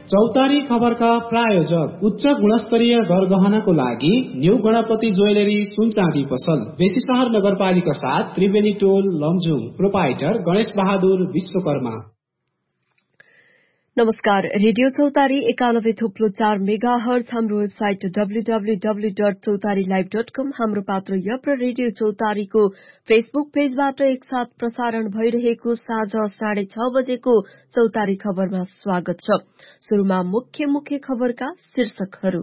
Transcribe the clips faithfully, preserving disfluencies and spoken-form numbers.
चौतारी खबरका प्रायोजक उच्च गुणस्तरीय गरगहनाको लागि न्यू गणपति ज्वेलरी सुन चाँदी पसल बेसी शहर नगरपालिका साथ त्रिवेणी टोल लमजुङ। प्रोपाइटर गणेश बहादुर विश्वकर्मा। नमस्कार। रेडियो चौतारी एकानब्बे थुप्लो चार मेगा हर्ज, हाम्रो website W W W dot चौतारी लाइभ डट कम, हाम्रो पात्र यप र रेडियो चौतारीको फेसबुक पेजबाट एकसाथ प्रसारण भइरहेको साँझ साढे छ बजेको चौतारी खबरमा स्वागत छ। शुरूमा मुख्य मुख्य खबरका शीर्षकहरू।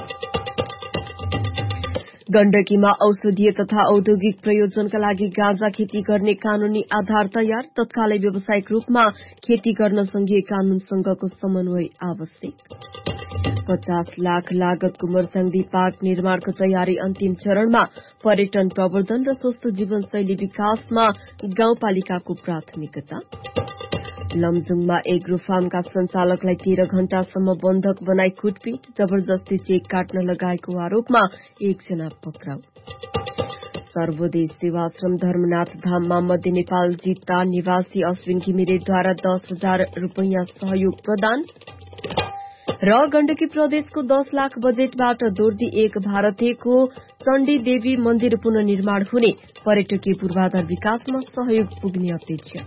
गण्डकीमा औषधीय तथा औद्योगिक प्रयोजनका लागि गाँजा खेती गर्ने कानूनी आधार तयार, तत्कालै व्यावसायिक रूपमा खेती गर्न संघीय कानूनसँगको समन्वय आवश्यक। पचास लाख लागतको मर्चाङदी पार्क निर्माणको तयारी अन्तिम चरणमा, पर्यटन प्रवर्धन र स्वस्थ जीवनशैली विकासमा गाउँपालिकाको प्राथमिकता। लमजुङमा एग्रो फार्मका संचालकलाई तेह्र घण्टासम्म बन्धक बनाई कुटपिट, जबरजस्ती चेक काट्न लगाएको आरोपमा एकजना पक्राउ। सर्वोदय सेवाश्रम धर्मनाथ धाममा मध्य नेपाल जिता निवासी अश्विन घिमिरेद्वारा दस हजार रूपियाँ सहयोग प्रदान र गण्डकी प्रदेशको दस लाख बजेटबाट दोर्दी एक भारतीयको चण्डी देवी मन्दिर पुननिर्माण हुने, पर्यटकीय पूर्वाधार विकासमा सहयोग पुग्ने अपेक्षा।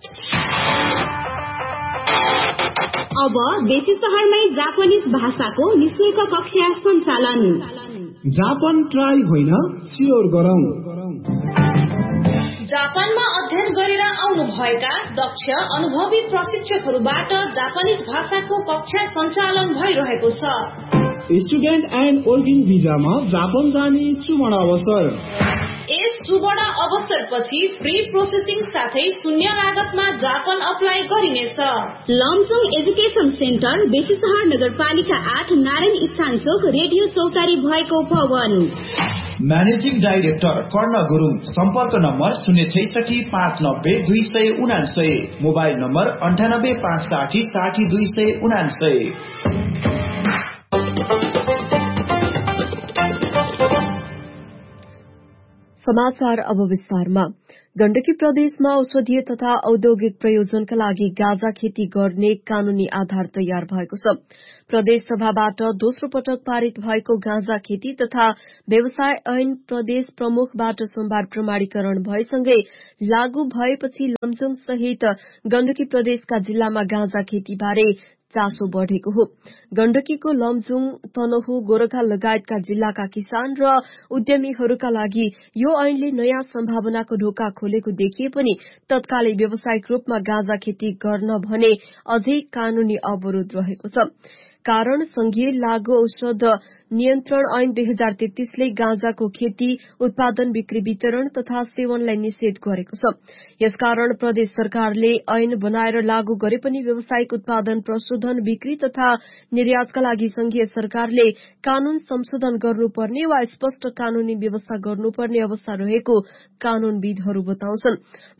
अब बेसी शहरमै जापानिज भाषाको निशुल्क कक्षा सञ्चालन। जापान ट्राई होइन, सियोर गरौं। जापानमा अध्ययन गरेर आउनु भएका दक्ष अनुभवी प्रशिक्षकहरूबाट जापानिज भाषाको कक्षा सञ्चालन भइरहेको छ। स्टुडेन्ट एन्ड वर्किङ भिजामा जापान जाने सुवर्ण अवसर। यस सुवर्ण अवसरपछि फ्री प्रोसेसिङ साथै शून्य लागतमा जापान अप्लाई गरिनेछ। लमजुङ एजुकेसन सेन्टर, बेसी शहर नगरपालिका आठ, नारायण स्थान चोक, रेडियो चौतारी भएको भवन। म्यानेजिङ डाइरेक्टर कर्ण गुरुङ। सम्पर्क नम्बर शून्य छैसठी पाँच नब्बे दुई सय उनासय, मोबाइल नम्बर अन्ठानब्बे पाँच साठी साठी दुई सय उनासय। समाचार अब विस्तारमा। गण्डकी प्रदेशमा औषधीय तथा औद्योगिक प्रयोजनका लागि गाँजा खेती गर्ने कानूनी आधार तयार भएको छ। प्रदेश सभाबाट दोस्रो पटक पारित भएको गाँजा खेती तथा व्यवसाय ऐन प्रदेश प्रमुखबाट सोमबार प्रमाणीकरण भएसँगै लागू भएपछि लमजुङ सहित गण्डकी प्रदेशका जिल्लामा गाँजा खेतीबारे चासो बढ़ेको हो। गण्डकीको लमजुङ, तनहु, गोरखा लगायतका जिल्लाका किसान र उद्यमीहरूका लागि यो ऐनले नयाँ सम्भावनाको ढोका खोलेको देखिए पनि तत्कालै व्यावसायिक रूपमा गाँजा खेती गर्न भने अझै कानूनी अवरोध रहेको छ। कारण संघीय लागू औषध नियन्त्रण ऐन दुई हजार तेत्तीसले गाँजाको खेती, उत्पादन, बिक्री, वितरण तथा सेवनलाई निषेध गरेको छ। यसकारण प्रदेश सरकारले ऐन बनाएर लागू गरे पनि व्यावसायिक उत्पादन, प्रशोधन, बिक्री तथा निर्यातका लागि संघीय सरकारले कानून संशोधन गर्नुपर्ने वा स्पष्ट कानूनी व्यवस्था गर्नुपर्ने अवस्था रहेको कानूनविदहरू बताउँछन्।